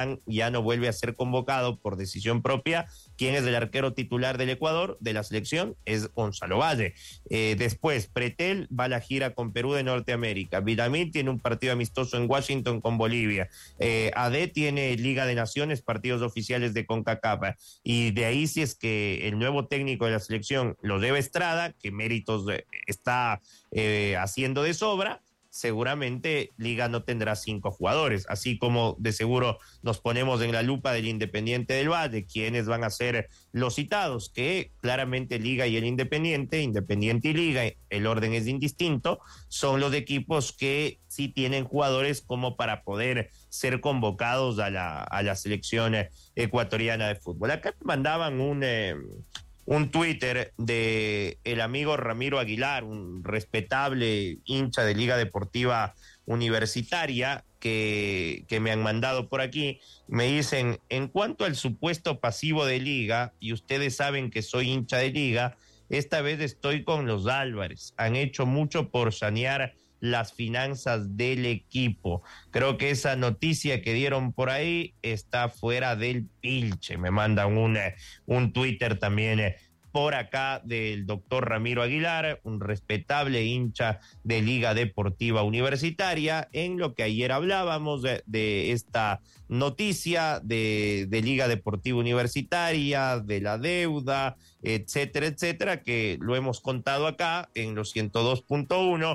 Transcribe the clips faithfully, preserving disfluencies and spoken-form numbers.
ya no vuelve a ser convocado por decisión propia. ¿Quién es el arquero titular del Ecuador, de la selección? Es Gonzalo Valle. Eh, después, Pretel va a la gira con Perú de Norteamérica. Villamil tiene un partido amistoso en Washington con Bolivia. Eh, A D tiene Liga de Naciones, partidos oficiales de CONCACAF. Y de ahí, si es que el nuevo técnico de la selección lo debe Estrada, que méritos de, está eh, haciendo de sobra, seguramente Liga no tendrá cinco jugadores, así como de seguro nos ponemos en la lupa del Independiente del Valle, quienes van a ser los citados, que claramente Liga y el Independiente, Independiente y Liga, el orden es indistinto, son los equipos que sí tienen jugadores como para poder ser convocados a la, a la selección ecuatoriana de fútbol. Acá me mandaban un... Eh, un Twitter de el amigo Ramiro Aguilar, un respetable hincha de Liga Deportiva Universitaria, que, que me han mandado por aquí. Me dicen, en cuanto al supuesto pasivo de Liga, y ustedes saben que soy hincha de Liga, esta vez estoy con los Álvarez. Han hecho mucho por sanear las finanzas del equipo. Creo que esa noticia que dieron por ahí está fuera del pilche. Me mandan un, un Twitter también eh, por acá del doctor Ramiro Aguilar, un respetable hincha de Liga Deportiva Universitaria, en lo que ayer hablábamos de, de esta noticia de, de Liga Deportiva Universitaria, de la deuda, etcétera, etcétera, que lo hemos contado acá en los ciento dos punto uno,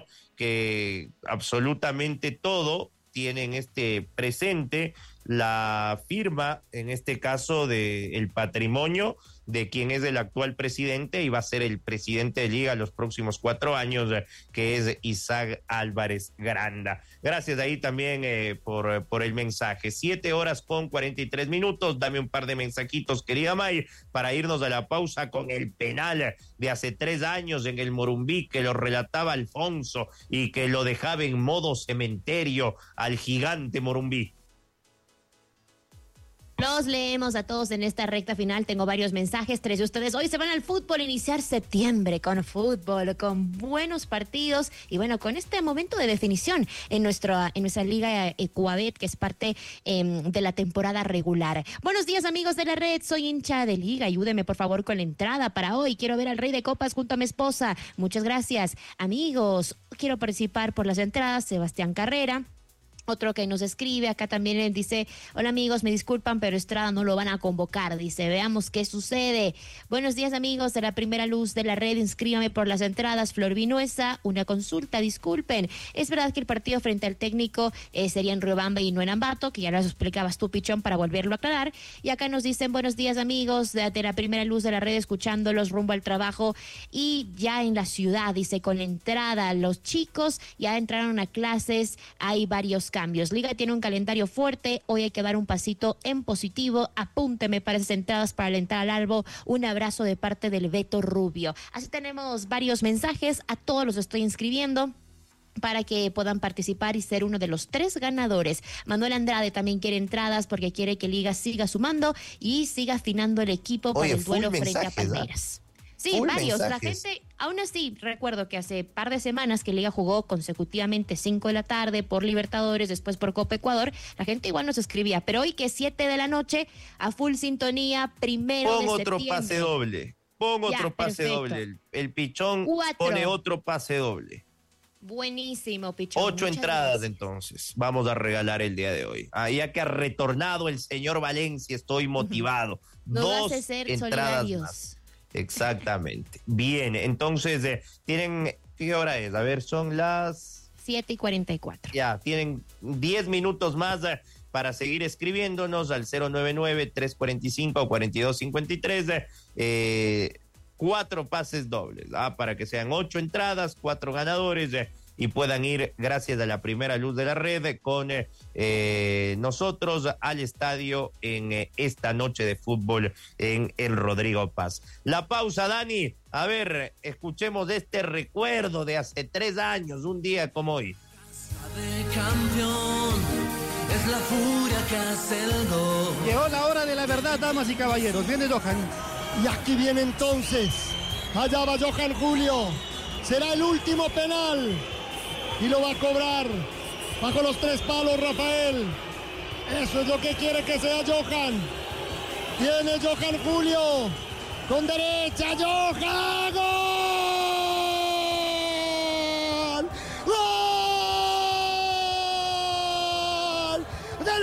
que absolutamente todo tiene en este presente la firma, en este caso, de el patrimonio de quien es el actual presidente y va a ser el presidente de Liga los próximos cuatro años, que es Isaac Álvarez Granda. Gracias ahí también eh, por, por el mensaje. Siete horas con cuarenta y tres minutos. Dame un par de mensajitos, querida May, para irnos a la pausa con el penal de hace tres años en el Morumbí, que lo relataba Alfonso y que lo dejaba en modo cementerio al gigante Morumbí. Los leemos a todos en esta recta final. Tengo varios mensajes, tres de ustedes hoy se van al fútbol, iniciar septiembre con fútbol, con buenos partidos y bueno, con este momento de definición en nuestra, en nuestra liga Ecuabet, que es parte eh, de la temporada regular. Buenos días, amigos de la red, soy hincha de Liga, ayúdeme por favor con la entrada para hoy, quiero ver al Rey de Copas junto a mi esposa, muchas gracias. Amigos, quiero participar por las entradas, Sebastián Carrera. Otro que nos escribe acá también dice, hola amigos, me disculpan, pero Estrada no lo van a convocar, dice, veamos qué sucede. Buenos días amigos de la primera luz de la red, inscríbame por las entradas, Flor Vinuesa, una consulta, disculpen, es verdad que el partido frente al técnico eh, sería en Riobamba y no en Ambato, que ya lo explicabas tú, Pichón, para volverlo a aclarar, y acá nos dicen, buenos días amigos de, de la primera luz de la red, escuchándolos rumbo al trabajo, y ya en la ciudad, dice, con la entrada, los chicos ya entraron a clases, hay varios cambios. Liga tiene un calendario fuerte, hoy hay que dar un pasito en positivo, apúnteme para esas entradas para alentar al Albo, un abrazo de parte del Beto Rubio. Así tenemos varios mensajes, a todos los estoy inscribiendo para que puedan participar y ser uno de los tres ganadores. Manuel Andrade también quiere entradas porque quiere que Liga siga sumando y siga afinando el equipo para el duelo frente a Palmeiras. Sí, Full varios. Mensajes. La gente, aún así, recuerdo que hace par de semanas que Liga jugó consecutivamente cinco de la tarde por Libertadores, después por Copa Ecuador, la gente igual nos escribía, pero hoy que es siete de la noche, a full sintonía, primero Pon de otro septiembre. pase doble, pon Ya, otro pase perfecto. doble, el, el Pichón Cuatro. pone otro pase doble. Buenísimo, Pichón. Ocho Muchas entradas gracias. entonces vamos a regalar el día de hoy. Ah, ya que ha retornado el señor Valencia, estoy motivado. Nos Dos hace ser entradas solidarios. más. Exactamente. Bien, entonces eh, tienen, ¿qué hora es? A ver, son las siete y cuarenta y cuatro. Ya, tienen diez minutos más eh, para seguir escribiéndonos al cero nueve nueve, tres cuatro cinco, cuatro dos cinco tres. Eh, eh, cuatro pases dobles, ¿ah? Para que sean ocho entradas, cuatro ganadores eh, y puedan ir, gracias a la primera luz de la red, con eh, nosotros al estadio en eh, esta noche de fútbol en el Rodrigo Paz. La pausa, Dani. A ver, escuchemos este recuerdo de hace tres años, un día como hoy. De campeón, es la furia que hace el gol. Llegó la hora de la verdad, damas y caballeros. Viene Johan. Y aquí viene entonces. Allá va Johan Julio. Será el último penal. Y lo va a cobrar. Bajo los tres palos, Rafael. Eso es lo que quiere que sea Johan. Tiene Johan Julio. Con derecha, Johan. ¡Gol! ¡Gol! ¡De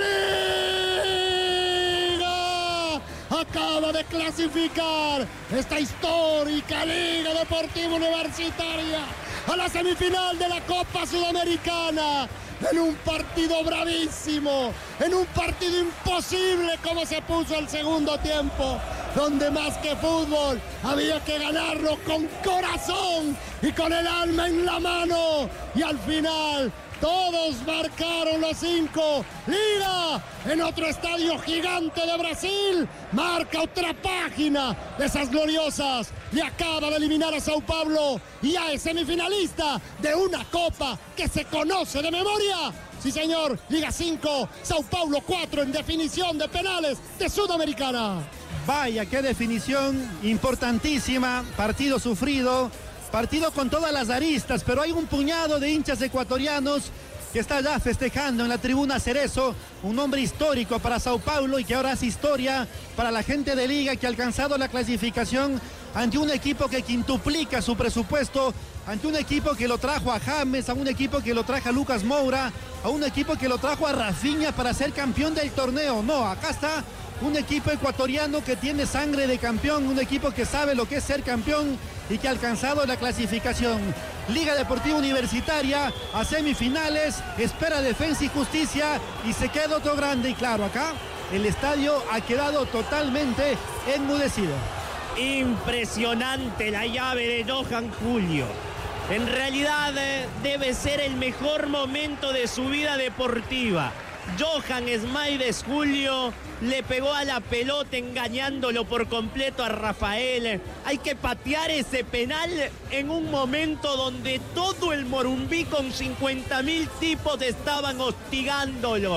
Liga! Acaba de clasificar esta histórica Liga Deportiva Universitaria a la semifinal de la Copa Sudamericana. En un partido bravísimo, en un partido imposible como se puso el segundo tiempo, donde más que fútbol había que ganarlo con corazón y con el alma en la mano. Y al final todos marcaron los cinco. Liga en otro estadio gigante de Brasil marca otra página de esas gloriosas y acaba de eliminar a Sao Paulo y ya es semifinalista de una copa que se conoce de memoria. Sí, señor, Liga cinco, Sao Paulo cuatro en definición de penales de Sudamericana. Vaya, qué definición importantísima, partido sufrido, partido con todas las aristas, pero hay un puñado de hinchas ecuatorianos que está ya festejando en la tribuna Cerezo, un hombre histórico para Sao Paulo y que ahora hace historia para la gente de Liga que ha alcanzado la clasificación ante un equipo que quintuplica su presupuesto, ante un equipo que lo trajo a James, a un equipo que lo trajo a Lucas Moura, a un equipo que lo trajo a Rafinha para ser campeón del torneo. No, acá está un equipo ecuatoriano que tiene sangre de campeón, un equipo que sabe lo que es ser campeón y que ha alcanzado la clasificación. Liga Deportiva Universitaria a semifinales, espera Defensa y Justicia y se queda otro grande. Y claro, acá el estadio ha quedado totalmente enmudecido. Impresionante la llave de Johan Julio. En realidad eh, debe ser el mejor momento de su vida deportiva. Johan Smaides Julio le pegó a la pelota engañándolo por completo a Rafael. Hay que patear ese penal en un momento donde todo el Morumbí con cincuenta mil tipos estaban hostigándolo.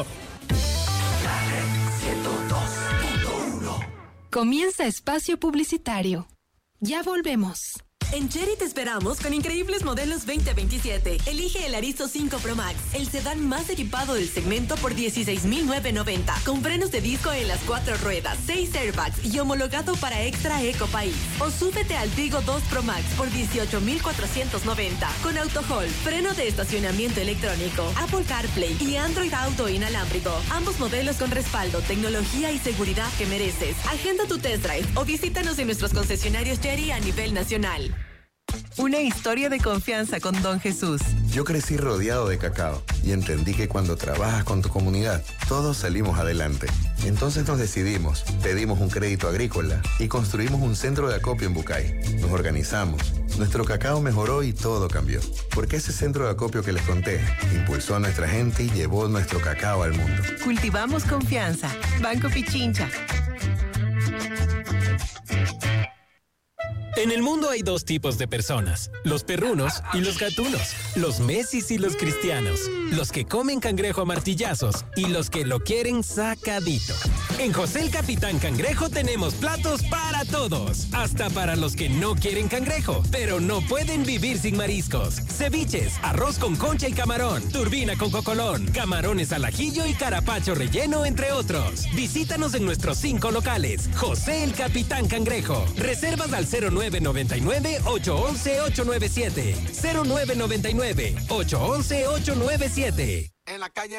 ciento dos punto uno. Comienza espacio publicitario. Ya volvemos. En Chery te esperamos con increíbles modelos veinte veintisiete. Elige el Arizo cinco Pro Max, el sedán más equipado del segmento por dieciséis mil novecientos noventa, con frenos de disco en las cuatro ruedas, seis airbags y homologado para Extra Eco País. O súbete al Tigo dos Pro Max por dieciocho mil cuatrocientos noventa, con auto hold, freno de estacionamiento electrónico, Apple CarPlay y Android Auto inalámbrico. Ambos modelos con respaldo, tecnología y seguridad que mereces. Agenda tu test drive o visítanos en nuestros concesionarios Chery a nivel nacional. Una historia de confianza con Don Jesús. Yo crecí rodeado de cacao y entendí que cuando trabajas con tu comunidad, todos salimos adelante. Entonces nos decidimos, pedimos un crédito agrícola y construimos un centro de acopio en Bucay. Nos organizamos, nuestro cacao mejoró y todo cambió. Porque ese centro de acopio que les conté impulsó a nuestra gente y llevó nuestro cacao al mundo. Cultivamos confianza. Banco Pichincha. En el mundo hay dos tipos de personas, los perrunos y los gatunos, los Messis y los cristianos, los que comen cangrejo a martillazos y los que lo quieren sacadito. En José el Capitán Cangrejo tenemos platos para todos, hasta para los que no quieren cangrejo, pero no pueden vivir sin mariscos. Ceviches, arroz con concha y camarón, turbina con cocolón, camarones al ajillo y carapacho relleno, entre otros. Visítanos en nuestros cinco locales. José el Capitán Cangrejo. Reservas al cero nueve nueve nueve, ocho uno uno, ocho nueve siete. cero nueve nueve nueve, ocho uno uno, ocho nueve siete. En la calle